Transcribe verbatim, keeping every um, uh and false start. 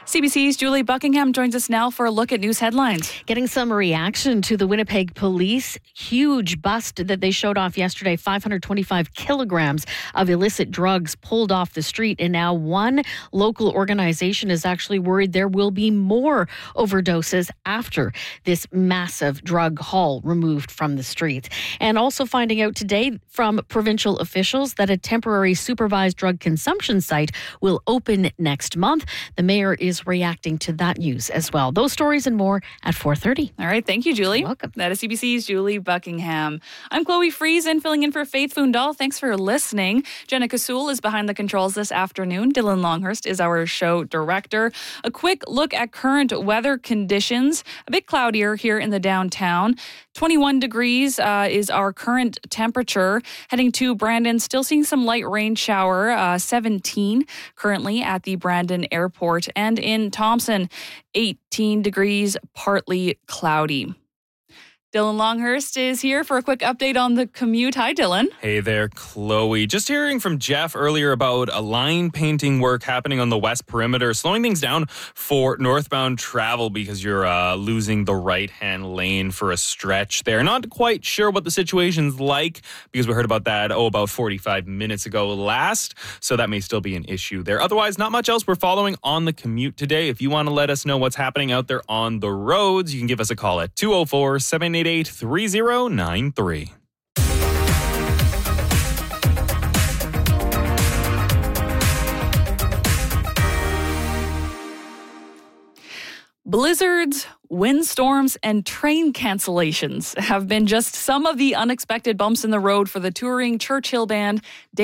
C B C's Julie Buckingham joins us now for a look at news headlines. Getting some reaction to the Winnipeg police. Huge bust that they showed off yesterday. five hundred twenty-five kilograms of illicit drugs pulled off the street. And now one local organization is actually worried there will be more overdoses after this massive drug haul removed from the streets. And also finding out today from provincial officials that a temporary supervised drug consumption site will open next month. The mayor is reacting to that news as well. Those stories and more at four thirty. All right. Thank you, Julie. You're welcome. That is C B C's Julie Buckingham. I'm Chloe Friesen, filling in for Faith Fundal. Thanks for listening. Jenna Kasul is behind the controls this afternoon. Dylan Longhurst is our show director. A quick look at current weather conditions. A bit cloudier here in the downtown. twenty-one degrees uh, is our current temperature. Heading to Brandon, still seeing some light rain shower. Uh, seventeen currently at the Brandon Airport. And in Thompson, eighteen degrees, partly cloudy. Dylan Longhurst is here for a quick update on the commute. Hi, Dylan. Hey there, Chloe. Just hearing from Jeff earlier about a line painting work happening on the west perimeter, slowing things down for northbound travel because you're uh, losing the right-hand lane for a stretch there. Not quite sure what the situation's like because we heard about that, oh, about forty-five minutes ago last, so that may still be an issue there. Otherwise, not much else we're following on the commute today. If you want to let us know what's happening out there on the roads, you can give us a call at two oh four, seven eight eight, three oh nine three. Blizzards, windstorms, and train cancellations have been just some of the unexpected bumps in the road for the touring Churchill band.